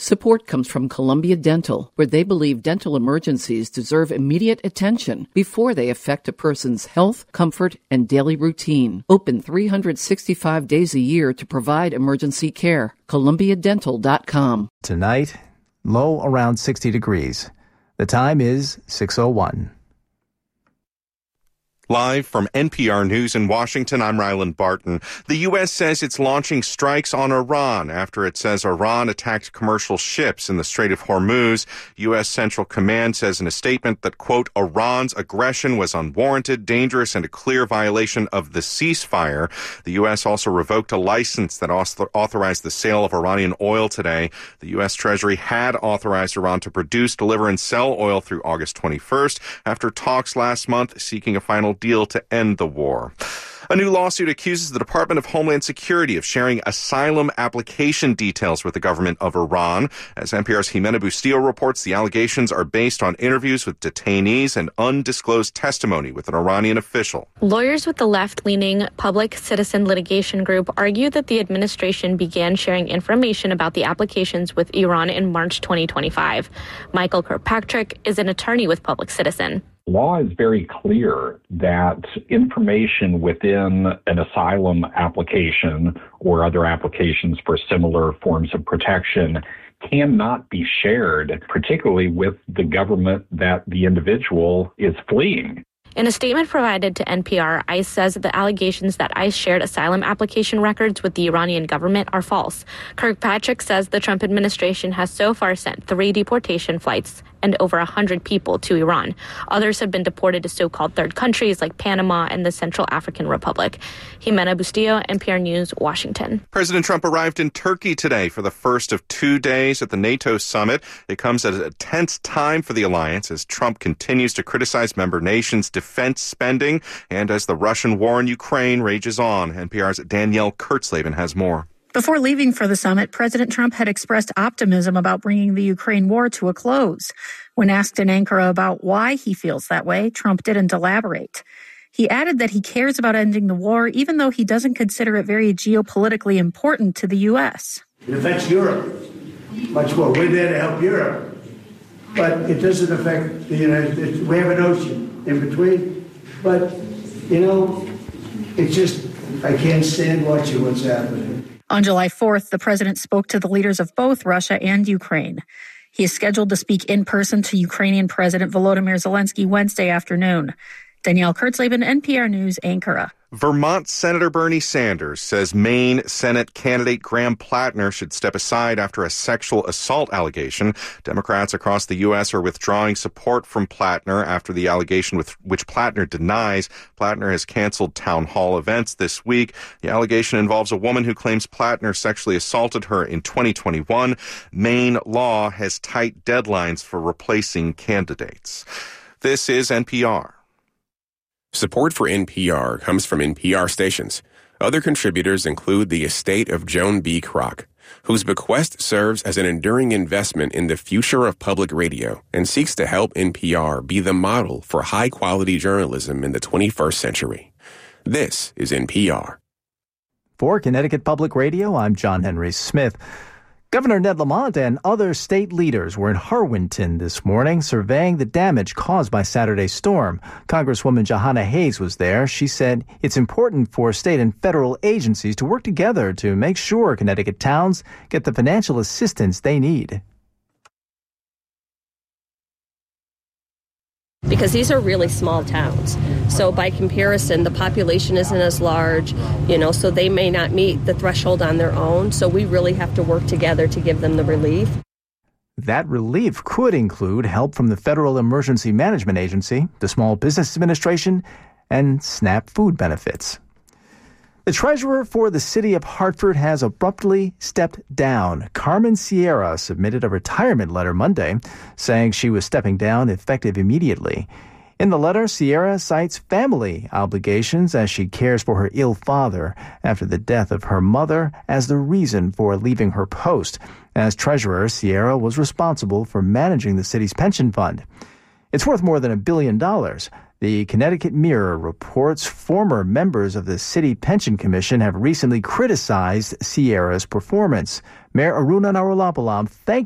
Support comes from Columbia Dental, where they believe dental emergencies deserve immediate attention before they affect a person's health, comfort, and daily routine. Open 365 days a year to provide emergency care. ColumbiaDental.com. Tonight, low around 60 degrees. The time is 6:01. Live from NPR News in Washington, I'm Ryland Barton. The U.S. says it's launching strikes on Iran after it says Iran attacked commercial ships in the Strait of Hormuz. U.S. Central Command says in a statement that, quote, Iran's aggression was unwarranted, dangerous, and a clear violation of the ceasefire. The U.S. also revoked a license that authorized the sale of Iranian oil today. The U.S. Treasury had authorized Iran to produce, deliver, and sell oil through August 21st after talks last month seeking a final deal to end the war. A new lawsuit accuses the Department of Homeland Security of sharing asylum application details with the government of Iran. As NPR's Jimena Bustillo reports, the allegations are based on interviews with detainees and undisclosed testimony with an Iranian official. Lawyers with the left-leaning Public Citizen Litigation Group argue that the administration began sharing information about the applications with Iran in March 2025. Michael Kirkpatrick is an attorney with Public Citizen. Law is very clear that information within an asylum application or other applications for similar forms of protection cannot be shared, particularly with the government that the individual is fleeing. In a statement provided to NPR, ICE says the allegations that ICE shared asylum application records with the Iranian government are false. Kirkpatrick says the Trump administration has so far sent 3 deportation flights and over 100 people to Iran. Others have been deported to so-called third countries like Panama and the Central African Republic. Jimena Bustillo, NPR News, Washington. President Trump arrived in Turkey today for the first of 2 days at the NATO summit. It comes at a tense time for the alliance as Trump continues to criticize member nations' defense spending and as the Russian war in Ukraine rages on. NPR's Danielle Kurtzleben has more. Before leaving for the summit, President Trump had expressed optimism about bringing the Ukraine war to a close. When asked in Ankara about why he feels that way, Trump didn't elaborate. He added that he cares about ending the war, even though he doesn't consider it very geopolitically important to the U.S. It affects Europe much more. We're there to help Europe. But it doesn't affect the United States. We have an ocean in between. But, it's just, I can't stand watching what's happening. On July 4th, the president spoke to the leaders of both Russia and Ukraine. He is scheduled to speak in person to Ukrainian President Volodymyr Zelensky Wednesday afternoon. Danielle Kurtzleben, NPR News, Ankara. Vermont Senator Bernie Sanders says Maine Senate candidate Graham Plattner should step aside after a sexual assault allegation. Democrats across the U.S. are withdrawing support from Plattner after the allegation which Plattner denies. Plattner has canceled town hall events this week. The allegation involves a woman who claims Plattner sexually assaulted her in 2021. Maine law has tight deadlines for replacing candidates. This is NPR. Support for NPR comes from NPR stations. Other contributors include the estate of Joan B. Kroc, whose bequest serves as an enduring investment in the future of public radio and seeks to help NPR be the model for high-quality journalism in the 21st century. This is NPR. For Connecticut Public Radio, I'm John Henry Smith. Governor Ned Lamont and other state leaders were in Harwinton this morning surveying the damage caused by Saturday's storm. Congresswoman Jahana Hayes was there. She said it's important for state and federal agencies to work together to make sure Connecticut towns get the financial assistance they need. Because these are really small towns. So by comparison, the population isn't as large, so they may not meet the threshold on their own. So we really have to work together to give them the relief. That relief could include help from the Federal Emergency Management Agency, the Small Business Administration, and SNAP food benefits. The treasurer for the city of Hartford has abruptly stepped down. Carmen Sierra submitted a retirement letter Monday, saying she was stepping down effective immediately. In the letter, Sierra cites family obligations as she cares for her ill father after the death of her mother as the reason for leaving her post. As treasurer, Sierra was responsible for managing the city's pension fund. It's worth more than $1 billion. The Connecticut Mirror reports former members of the City Pension Commission have recently criticized Sierra's performance. Mayor Aruna Narulopulam thanked